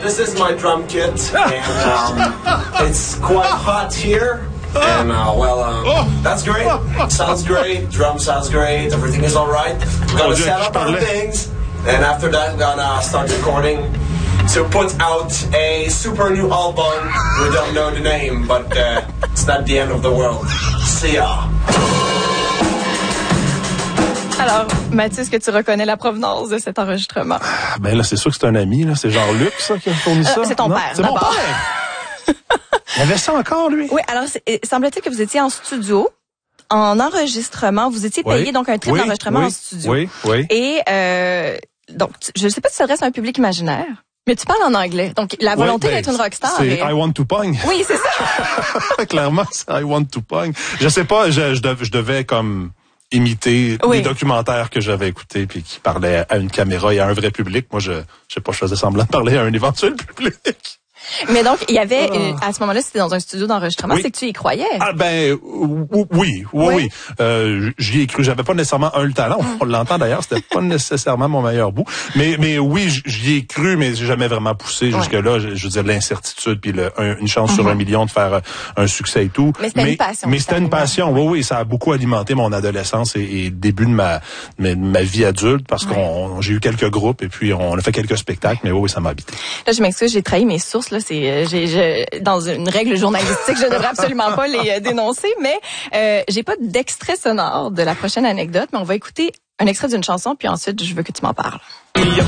this is my drum kit, and it's quite hot here. And that's great. Sounds great. Drum sounds great. Everything is all right. We're gonna set up our things, and after that, we're gonna start recording to put out a super new album. We don't know the name, but it's not the end of the world. See ya. Alors, Mathieu, est-ce que tu reconnais la provenance de cet enregistrement? Ben là, c'est sûr que c'est un ami, là. C'est genre Luc, ça, qui a fourni ça. C'est ton père, c'est d'abord. mon père! Il avait ça encore, lui? Oui, alors, semble-t-il que vous étiez en studio, en enregistrement. Vous étiez payé, donc, un trip d'enregistrement en studio. Oui. Et, donc, je ne sais pas si ça s'adresse à un public imaginaire, mais tu parles en anglais. Donc, la volonté d'être une rockstar. C'est I want to pong. Oui, c'est ça. Clairement, c'est I want to pong. Je sais pas, je devais comme imiter les documentaires que j'avais écoutés puis qui parlaient à une caméra et à un vrai public. Moi, je sais pas, je faisais semblant de parler à un éventuel public. Mais donc, il y avait, à ce moment-là, c'était dans un studio d'enregistrement, c'est que tu y croyais. Ah, ben, oui. J'y ai cru. J'avais pas nécessairement le talent. On l'entend d'ailleurs, c'était pas nécessairement mon meilleur bout. Mais oui, j'y ai cru, mais j'ai jamais vraiment poussé jusque-là. Je veux dire, l'incertitude puis une chance sur 1 million de faire un succès et tout. Mais c'était une passion. Mais c'était une passion. Oui, ça a beaucoup alimenté mon adolescence et début de ma vie adulte parce j'ai eu quelques groupes et puis on a fait quelques spectacles, mais oui, ça m'a habité. Là, je m'excuse, j'ai trahi mes sources. Là, dans une règle journalistique, je devrais absolument pas les dénoncer, mais j'ai pas d'extrait sonore de la prochaine anecdote, mais on va écouter un extrait d'une chanson, puis ensuite, je veux que tu m'en parles.